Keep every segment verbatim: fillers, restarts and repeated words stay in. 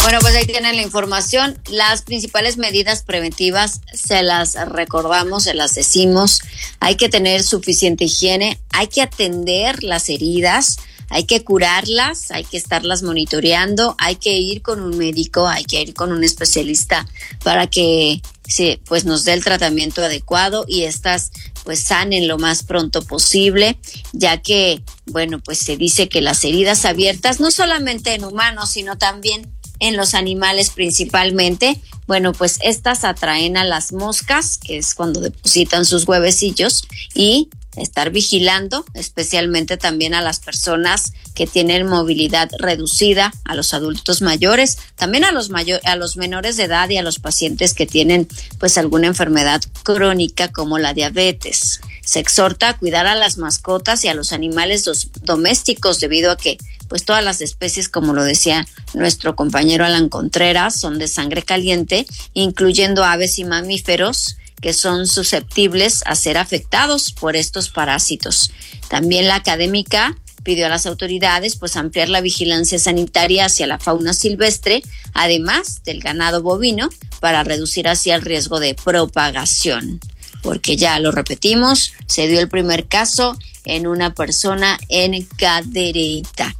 Bueno, pues ahí tienen la información. Las principales medidas preventivas se las recordamos, se las decimos. Hay que tener suficiente higiene, hay que atender las heridas, hay que curarlas, hay que estarlas monitoreando, hay que ir con un médico, hay que ir con un especialista para que se, pues nos dé el tratamiento adecuado y estas pues sanen lo más pronto posible, ya que, bueno, pues se dice que las heridas abiertas, no solamente en humanos, sino también en los animales principalmente, bueno, pues estas atraen a las moscas, que es cuando depositan sus huevecillos, y estar vigilando, especialmente también a las personas que tienen movilidad reducida, a los adultos mayores, también a los mayor, a los menores de edad y a los pacientes que tienen pues alguna enfermedad crónica como la diabetes. Se exhorta a cuidar a las mascotas y a los animales dos, domésticos debido a que pues todas las especies, como lo decía nuestro compañero Alan Contreras, son de sangre caliente, incluyendo aves y mamíferos que son susceptibles a ser afectados por estos parásitos. También la académica pidió a las autoridades pues ampliar la vigilancia sanitaria hacia la fauna silvestre, además del ganado bovino, para reducir así el riesgo de propagación. Porque ya lo repetimos, se dio el primer caso en una persona en Cadereyta.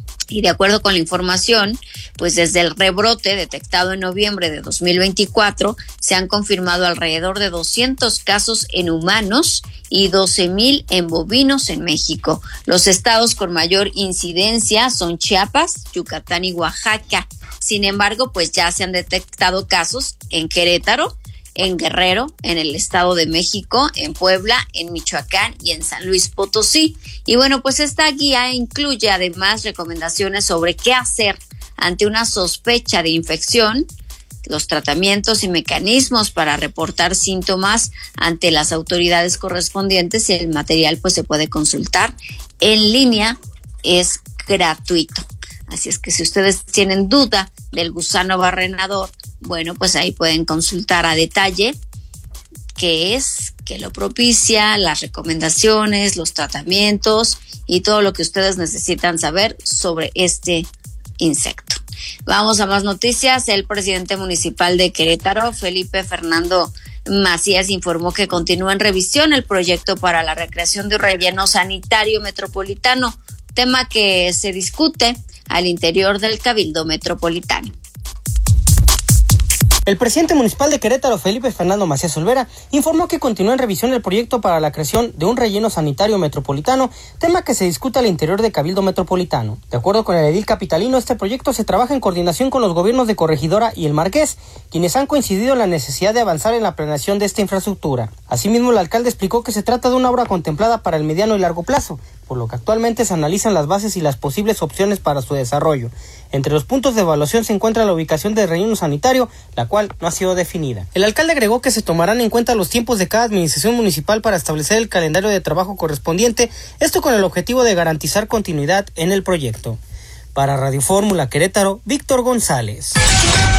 Y de acuerdo con la información, pues desde el rebrote detectado en noviembre de dos mil veinticuatro, se han confirmado alrededor de doscientos casos en humanos y doce mil en bovinos en México. Los estados con mayor incidencia son Chiapas, Yucatán y Oaxaca. Sin embargo, pues ya se han detectado casos en Querétaro, en Guerrero, en el Estado de México, en Puebla, en Michoacán y en San Luis Potosí. Y bueno, pues esta guía incluye además recomendaciones sobre qué hacer ante una sospecha de infección, los tratamientos y mecanismos para reportar síntomas ante las autoridades correspondientes, y el material pues se puede consultar en línea, es gratuito. Así es que si ustedes tienen duda del gusano barrenador, bueno, pues ahí pueden consultar a detalle qué es, qué lo propicia, las recomendaciones, los tratamientos y todo lo que ustedes necesitan saber sobre este insecto. Vamos a más noticias. El presidente municipal de Querétaro, Felipe Fernando Macías, informó que continúa en revisión el proyecto para la recreación de un relleno sanitario metropolitano, tema que se discute al interior del Cabildo Metropolitano. El presidente municipal de Querétaro, Felipe Fernando Macías Olvera, informó que continúa en revisión el proyecto para la creación de un relleno sanitario metropolitano, tema que se discute al interior del Cabildo Metropolitano. De acuerdo con el edil capitalino, este proyecto se trabaja en coordinación con los gobiernos de Corregidora y El Marqués, quienes han coincidido en la necesidad de avanzar en la planeación de esta infraestructura. Asimismo, el alcalde explicó que se trata de una obra contemplada para el mediano y largo plazo, por lo que actualmente se analizan las bases y las posibles opciones para su desarrollo. Entre los puntos de evaluación se encuentra la ubicación del relleno sanitario, la cual no ha sido definida. El alcalde agregó que se tomarán en cuenta los tiempos de cada administración municipal para establecer el calendario de trabajo correspondiente, esto con el objetivo de garantizar continuidad en el proyecto. Para Radio Fórmula Querétaro, Víctor González.